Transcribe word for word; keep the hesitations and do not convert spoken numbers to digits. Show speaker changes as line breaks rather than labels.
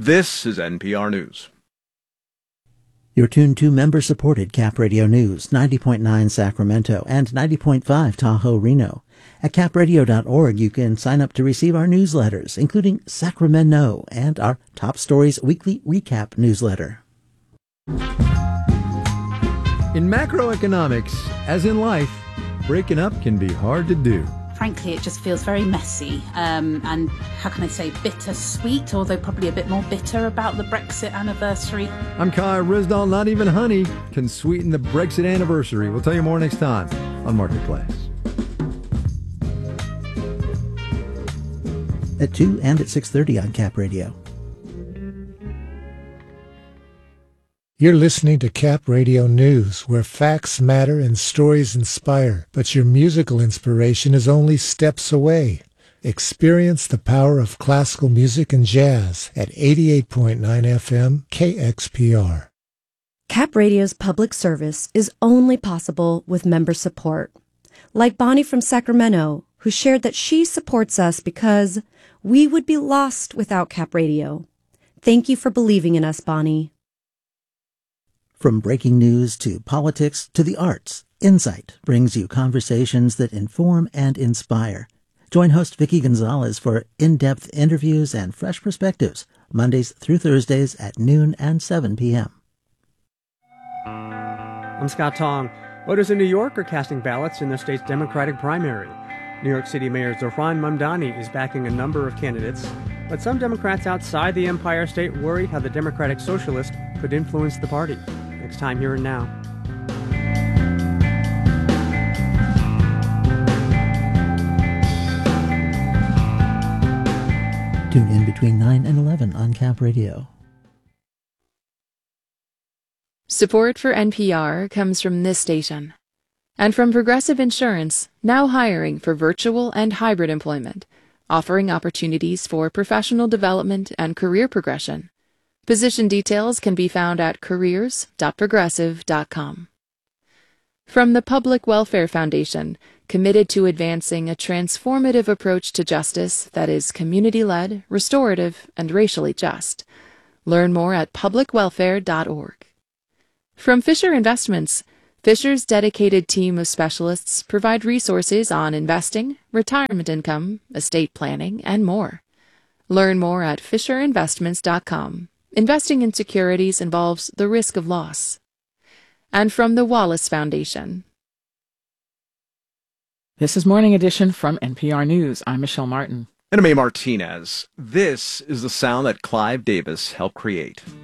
This is N P R News.
You're tuned to member-supported Cap Radio News, ninety point nine Sacramento and ninety point five Tahoe, Reno. At cap radio dot org, you can sign up to receive our newsletters, including Sacramento and our Top Stories Weekly Recap newsletter.
In macroeconomics, as in life, breaking up can be hard to do.
Frankly, it just feels very messy um, and, how can I say, bittersweet, although probably a bit more bitter about the Brexit anniversary.
I'm Kai Rizdal. Not even honey can sweeten the Brexit anniversary. We'll tell you more next time on Marketplace.
At two and at six thirty on Cap Radio.
You're listening to Cap Radio News, where facts matter and stories inspire, but your musical inspiration is only steps away. Experience the power of classical music and jazz at eighty-eight point nine F M K X P R.
Cap Radio's public service is only possible with member support. Like Bonnie from Sacramento, who shared that she supports us because we would be lost without Cap Radio. Thank you for believing in us, Bonnie.
From breaking news to politics to the arts, Insight brings you conversations that inform and inspire. Join host Vicky Gonzalez for in-depth interviews and fresh perspectives, Mondays through Thursdays at noon and seven p.m.
I'm Scott Tong. Voters in New York are casting ballots in the state's Democratic primary. New York City Mayor Zohran Mamdani is backing a number of candidates, but some Democrats outside the Empire State worry how the Democratic Socialist could influence the party. Next time, Here and Now.
Tune in between nine and eleven on Cap Radio.
Support for N P R comes from this station and from Progressive Insurance, now hiring for virtual and hybrid employment, offering opportunities for professional development and career progression. Position details can be found at careers dot progressive dot com. From the Public Welfare Foundation, committed to advancing a transformative approach to justice that is community-led, restorative, and racially just. Learn more at public welfare dot org. From Fisher Investments, Fisher's dedicated team of specialists provide resources on investing, retirement income, estate planning, and more. Learn more at fisher investments dot com. Investing in securities involves the risk of loss. And from the Wallace Foundation.
This is Morning Edition from N P R News. I'm Michelle Martin.
And I'm A. Martinez. This is the sound that Clive Davis helped create.